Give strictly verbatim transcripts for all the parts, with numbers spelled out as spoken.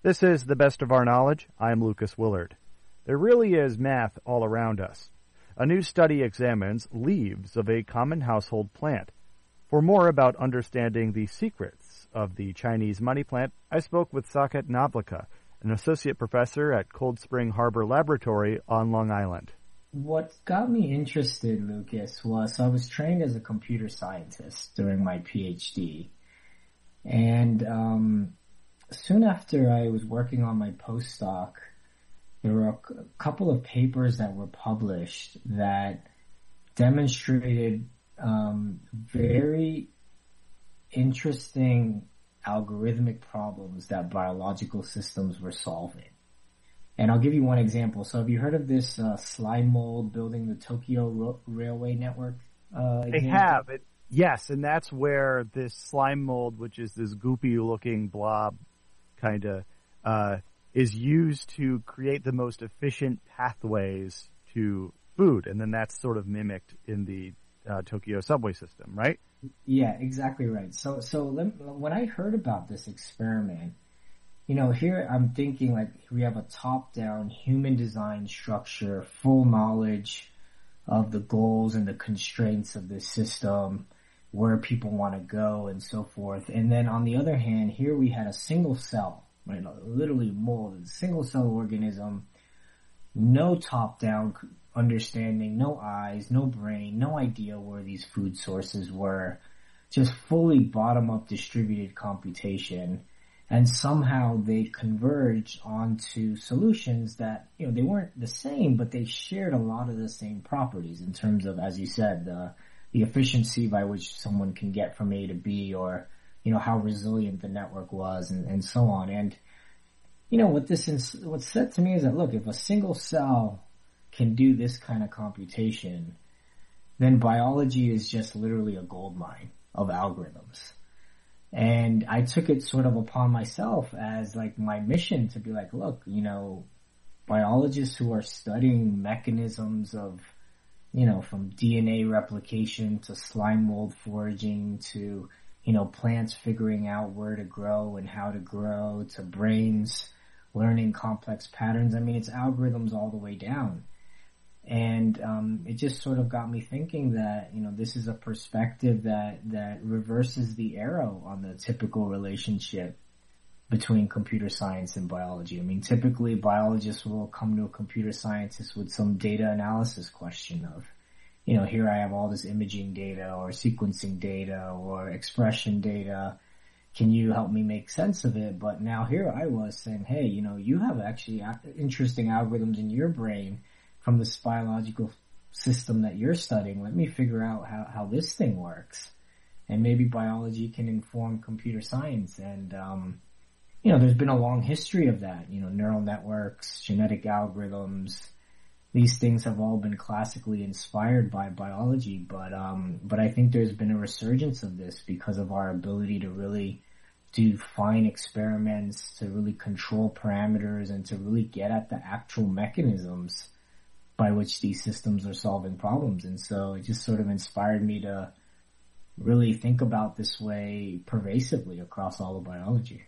This is The Best of Our Knowledge. I'm Lucas Willard. There really is math all around us. A new study examines leaves of a common household plant. For more about understanding the secrets of the Chinese money plant, I spoke with Saket Navlaka, an associate professor at Cold Spring Harbor Laboratory on Long Island. What got me interested, Lucas, was I was trained as a computer scientist during my PhD. And um, soon after I was working on my postdoc, there were a couple of papers that were published that demonstrated um, very interesting algorithmic problems that biological systems were solving. And I'll give you one example. So have you heard of this uh, slime mold building the Tokyo Ro- Railway Network uh, They example? have. It, yes, and that's where this slime mold, which is this goopy-looking blob kind of, uh, is used to create the most efficient pathways to food. And then that's sort of mimicked in the uh, Tokyo subway system, right? Yeah, exactly right. So, so let, when I heard about this experiment, you know, here I'm thinking like we have a top-down human design structure, full knowledge of the goals and the constraints of the system, where people want to go and so forth. And then on the other hand, here we had a single cell, right, literally mold, a single cell organism, no top-down understanding, no eyes, no brain, no idea where these food sources were, just fully bottom-up distributed computation. And somehow they converged onto solutions that, you know, they weren't the same, but they shared a lot of the same properties in terms of, as you said, the, the efficiency by which someone can get from A to B, or, you know, how resilient the network was, and, and so on. And, you know, what this is, what's said to me is that, look, if a single cell can do this kind of computation, then biology is just literally a gold mine of algorithms. And I took it sort of upon myself as like my mission to be like, look, you know, biologists who are studying mechanisms of, you know, from D N A replication to slime mold foraging to, you know, plants figuring out where to grow and how to grow to brains learning complex patterns. I mean, it's algorithms all the way down. And um, it just sort of got me thinking that, you know, this is a perspective that, that reverses the arrow on the typical relationship between computer science and biology. I mean, typically biologists will come to a computer scientist with some data analysis question of, you know, here I have all this imaging data or sequencing data or expression data. Can you help me make sense of it? But now here I was saying, hey, you know, you have actually interesting algorithms in your brain from this biological system that you're studying. Let me figure out how, how this thing works. And maybe biology can inform computer science. And, um, you know, there's been a long history of that. You know, neural networks, genetic algorithms, these things have all been classically inspired by biology. But, um, but I think there's been a resurgence of this because of our ability to really do fine experiments, to really control parameters, and to really get at the actual mechanisms by which these systems are solving problems. And so it just sort of inspired me to really think about this way pervasively across all of biology.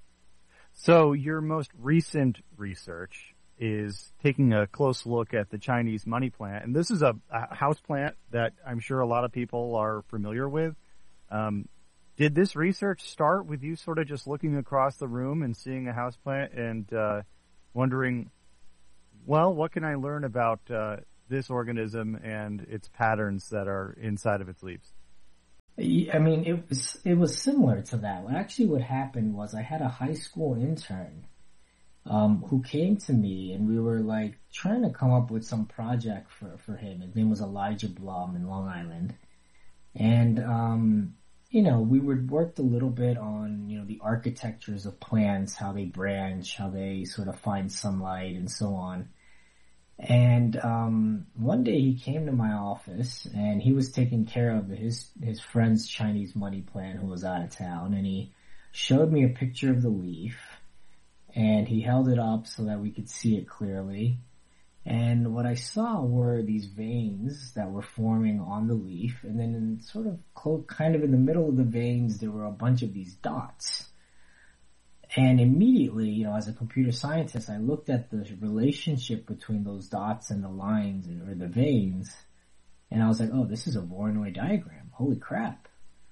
So your most recent research is taking a close look at the Chinese money plant. And this is a, a house plant that I'm sure a lot of people are familiar with. Um, did this research start with you sort of just looking across the room and seeing a house plant and uh, wondering, well, what can I learn about uh, this organism and its patterns that are inside of its leaves? I mean, it was it was similar to that. Actually, what happened was I had a high school intern um, who came to me, and we were like trying to come up with some project for for him. His name was Elijah Blum in Long Island, and um, you know, we would worked a little bit on, you know, the architectures of plants, how they branch, how they sort of find sunlight, and so on. And um one day he came to my office, and he was taking care of his his friend's Chinese money plant who was out of town, and he showed me a picture of the leaf, and he held it up so that we could see it clearly. And what I saw were these veins that were forming on the leaf, and then in sort of close, kind of in the middle of the veins there were a bunch of these dots. And immediately, you know, as a computer scientist, I looked at the relationship between those dots and the lines or the veins, and I was like, oh, this is a Voronoi diagram. Holy crap.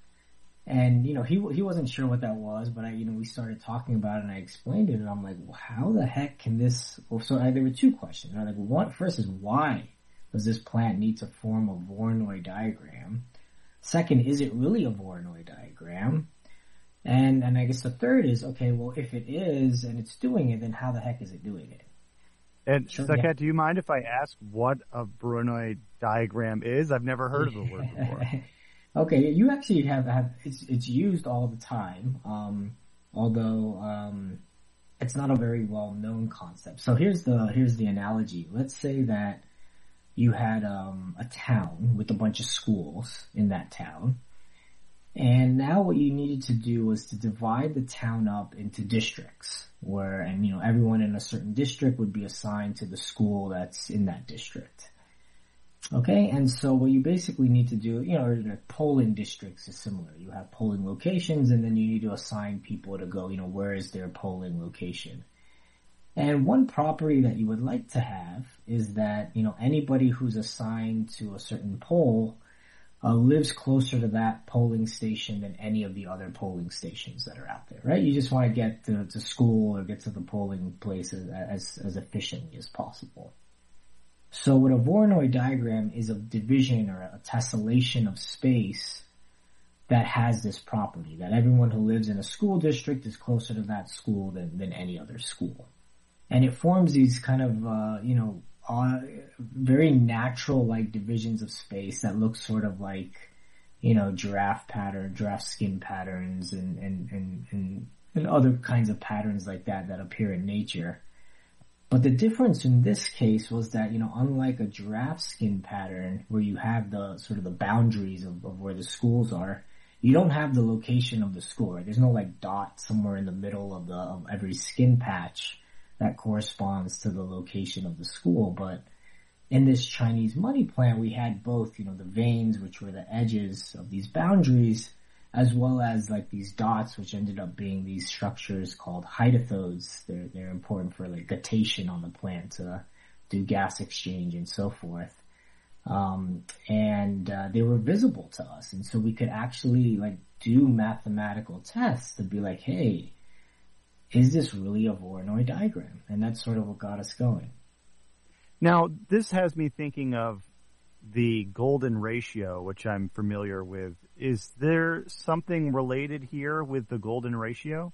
And, you know, he he wasn't sure what that was, but I, you know, we started talking about it and I explained it, and I'm like, well, how the heck can this, well, so I, there were two questions. Right? Like, one, first is why does this plant need to form a Voronoi diagram? Second, is it really a Voronoi diagram? And, and I guess the third is, okay, well, if it is and it's doing it, then how the heck is it doing it? And Sure, Saket, yeah. do you mind if I ask what a Voronoi diagram is? I've never heard of the word before. Okay, you actually have, have it's it's used all the time, um, although um, it's not a very well known concept. So here's the here's the analogy. Let's say that you had um, a town with a bunch of schools in that town, and now what you needed to do was to divide the town up into districts, where and you know everyone in a certain district would be assigned to the school that's in that district. Okay, and so what you basically need to do, you know, the polling districts is similar. You have polling locations, and then you need to assign people to go, you know, where is their polling location. And one property that you would like to have is that, you know, anybody who's assigned to a certain poll uh, lives closer to that polling station than any of the other polling stations that are out there, right? You just want to get to, to school or get to the polling place as, as, as efficiently as possible. So what a Voronoi diagram is a division or a tessellation of space that has this property, that everyone who lives in a school district is closer to that school than, than any other school. And it forms these kind of, uh, you know, uh, very natural-like divisions of space that look sort of like, you know, giraffe pattern, giraffe skin patterns and, and, and, and, and other kinds of patterns like that that appear in nature. But the difference in this case was that, you know, unlike a giraffe skin pattern where you have the sort of the boundaries of, of where the schools are, you don't have the location of the school, right? There's no like dot somewhere in the middle of the, of every skin patch that corresponds to the location of the school. But in this Chinese money plant, we had both, you know, the veins, which were the edges of these boundaries, as well as like these dots, which ended up being these structures called hydrathodes. They're, they're important for like guttation on the plant to do gas exchange and so forth. Um, and, uh, they were visible to us. And so we could actually like do mathematical tests to be like, hey, is this really a Voronoi diagram? And that's sort of what got us going. Now, this has me thinking of the golden ratio, which I'm familiar with. Is there something related here with the golden ratio?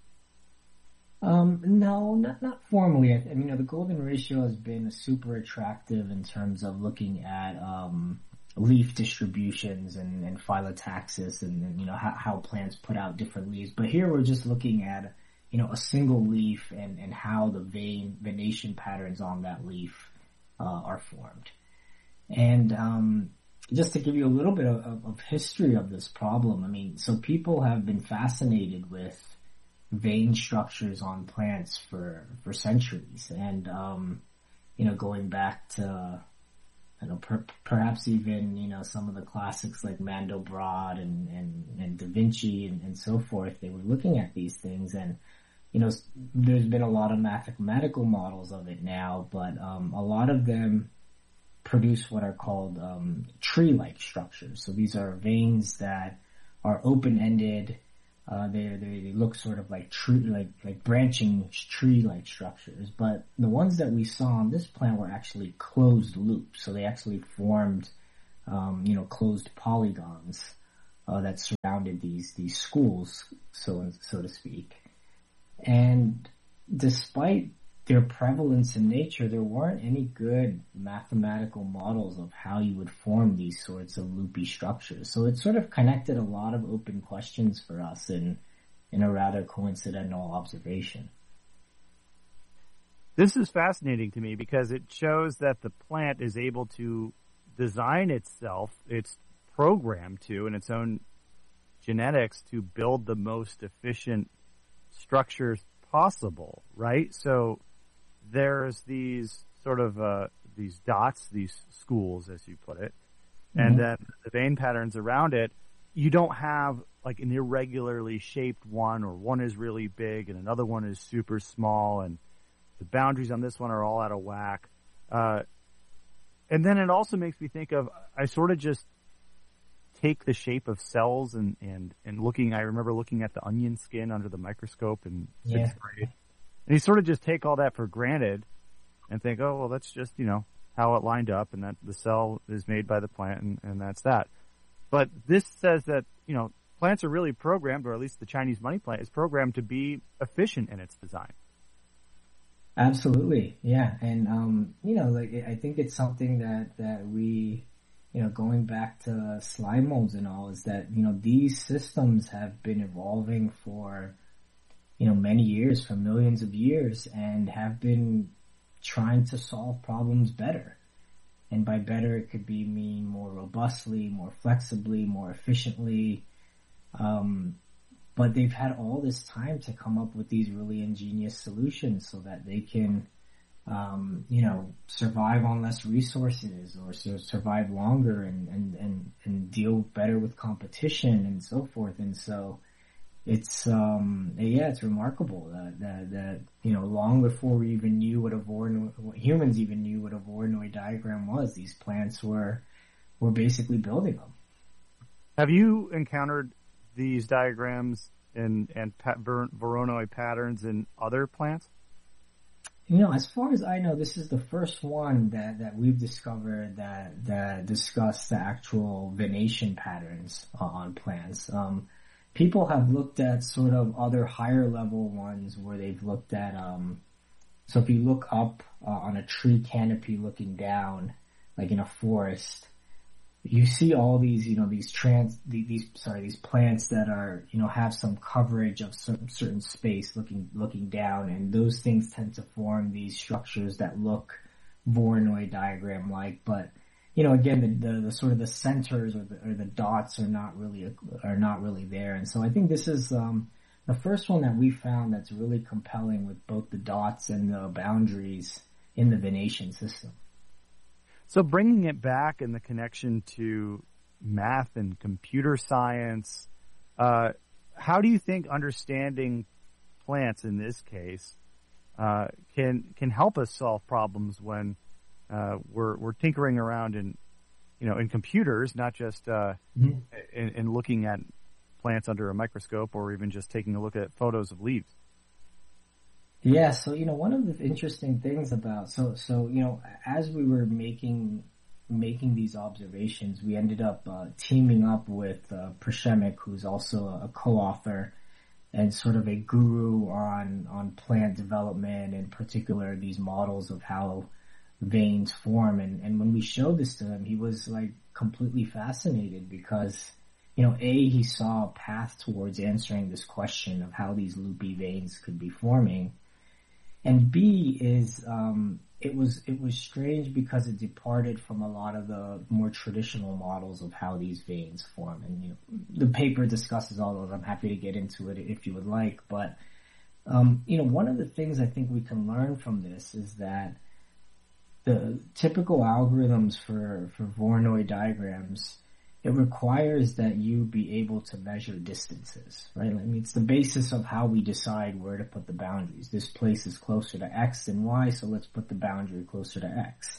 Um, no, not, not formally. I, I mean, you know, the golden ratio has been super attractive in terms of looking at, um, leaf distributions and, and phyllotaxis and, and, you know, how, how plants put out different leaves. But here we're just looking at, you know, a single leaf and, and how the vein, venation patterns on that leaf, uh, are formed. And, um, just to give you a little bit of, of, of history of this problem, I mean, so people have been fascinated with vein structures on plants for, for centuries. And, um, you know, going back to, you know, per, perhaps even, you know, some of the classics like Mandelbrot and, and, and Da Vinci and, and so forth, they were looking at these things. And, you know, there's been a lot of mathematical models of it now, but, um, a lot of them produce what are called um, tree-like structures. So these are veins that are open-ended. Uh, they they look sort of like tree, like like branching tree-like structures. But the ones that we saw on this plant were actually closed loops. So they actually formed, um, you know, closed polygons uh, that surrounded these these schools, so so to speak. And despite their prevalence in nature, there weren't any good mathematical models of how you would form these sorts of loopy structures. So it sort of connected a lot of open questions for us in, in a rather coincidental observation. This is fascinating to me because it shows that the plant is able to design itself, it's programmed to, in its own genetics, to build the most efficient structures possible, right? So there's these sort of, uh, these dots, these schools, as you put it, mm-hmm. and then the vein patterns around it. you don't have like an irregularly shaped one, or one is really big and another one is super small, and the boundaries on this one are all out of whack. Uh, and then it also makes me think of, I sort of just take the shape of cells and, and, and looking, I remember looking at the onion skin under the microscope in sixth Yeah. grade. And you sort of just take all that for granted and think, oh, well, that's just, you know, how it lined up, and that the cell is made by the plant, and, and that's that. But this says that, you know, plants are really programmed, or at least the Chinese money plant is programmed to be efficient in its design. Absolutely. Yeah. And, um, you know, like, I think it's something that, that we, you know, going back to slime molds and all, is that, you know, these systems have been evolving for, you know, many years, for millions of years, and have been trying to solve problems better. And by better, it could be mean more robustly, more flexibly, more efficiently. Um, but they've had all this time to come up with these really ingenious solutions so that they can, um, you know, survive on less resources, or sur- survive longer, and, and, and, and deal better with competition and so forth. And so it's, um, yeah, it's remarkable that, that, that, you know, long before we even knew what a Voronoi, what humans even knew what a Voronoi diagram was, these plants were, were basically building them. Have you encountered these diagrams and, and pa- Voronoi patterns in other plants? You know, as far as I know, this is the first one that, that we've discovered that, that discuss the actual venation patterns on plants. Um, people have looked at sort of other higher level ones where they've looked at, um, so if you look up uh, on a tree canopy looking down, like in a forest, you see all these, you know, these trans, these, sorry, these plants that are, you know, have some coverage of certain, certain space looking, looking down, and those things tend to form these structures that look Voronoi diagram-like, but, you know, again, the, the, the sort of the centers or the, or the dots are not really, are not really there. And so I think this is, um, the first one that we found that's really compelling with both the dots and the boundaries in the venation system. So bringing it back in the connection to math and computer science, uh, how do you think understanding plants in this case uh, can can help us solve problems when uh, we're we're tinkering around in you know in computers, not just uh, mm-hmm. in, in looking at plants under a microscope, or even just taking a look at photos of leaves? Yeah, so, you know, one of the interesting things about, so, so, you know, as we were making, making these observations, we ended up, uh, teaming up with, uh, Prashemik, who's also a co-author and sort of a guru on, on plant development, in particular, these models of how veins form. And, and when we showed this to him, he was like completely fascinated because, you know, A, he saw a path towards answering this question of how these loopy veins could be forming. And B is, um, it was, it was strange because it departed from a lot of the more traditional models of how these veins form. And, you know, the paper discusses all those. I'm happy to get into it if you would like. But, um, you know, one of the things I think we can learn from this is that the typical algorithms for, for Voronoi diagrams, it requires that you be able to measure distances, right? I mean, it's the basis of how we decide where to put the boundaries. This place is closer to X than Y, so let's put the boundary closer to X.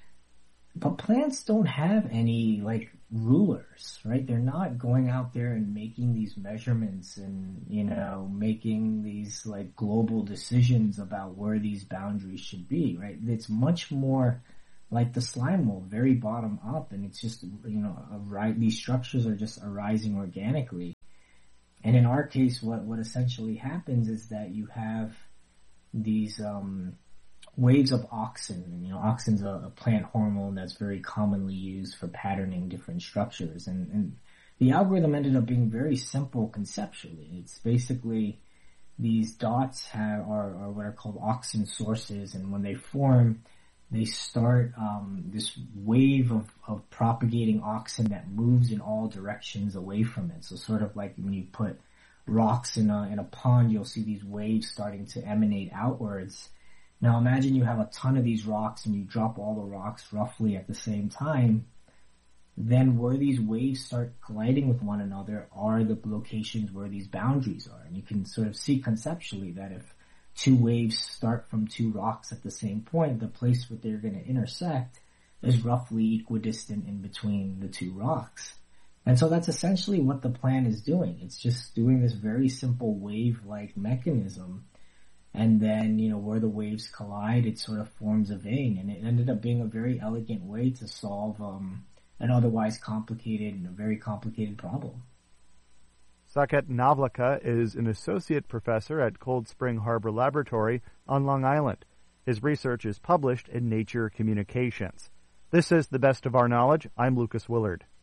But plants don't have any, like, rulers, right? They're not going out there and making these measurements and, you know, making these, like, global decisions about where these boundaries should be, right? It's much more like the slime mold, very bottom up, and it's just, you know, a, these structures are just arising organically. And in our case, what, what essentially happens is that you have these, um, waves of auxin. And, you know, auxin's a, a plant hormone that's very commonly used for patterning different structures. And, and the algorithm ended up being very simple conceptually. It's basically these dots have, are, are what are called auxin sources, and when they form, they start um, this wave of, of propagating auxin that moves in all directions away from it. So sort of like when you put rocks in a, in a pond, you'll see these waves starting to emanate outwards. Now imagine you have a ton of these rocks and you drop all the rocks roughly at the same time. then where these waves start colliding with one another are the locations where these boundaries are. And you can sort of see conceptually that if two waves start from two rocks at the same point, the place where they're going to intersect is roughly equidistant in between the two rocks. And so that's essentially what the plan is doing. It's just doing this very simple wave-like mechanism. And then, you know, where the waves collide, it sort of forms a vein. And it ended up being a very elegant way to solve um, an otherwise complicated and a very complicated problem. Saket Navlaka is an associate professor at Cold Spring Harbor Laboratory on Long Island. His research is published in Nature Communications. This is The Best of Our Knowledge. I'm Lucas Willard.